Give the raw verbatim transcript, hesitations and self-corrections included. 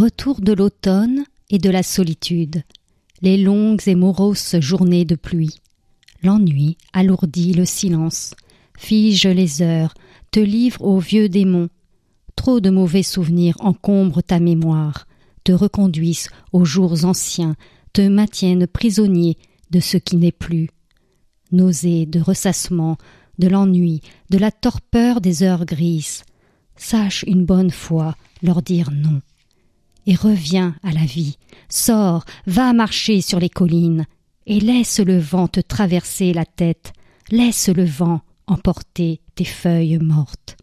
Retour de l'automne et de la solitude, les longues et moroses journées de pluie. L'ennui alourdit le silence, fige les heures, te livre aux vieux démons. Trop de mauvais souvenirs encombrent ta mémoire, te reconduisent aux jours anciens, te maintiennent prisonnier de ce qui n'est plus. Nausée de ressassement, de l'ennui, de la torpeur des heures grises. Sache une bonne fois leur dire non. Et reviens à la vie, sors, va marcher sur les collines, et laisse le vent te traverser la tête, laisse le vent emporter tes feuilles mortes.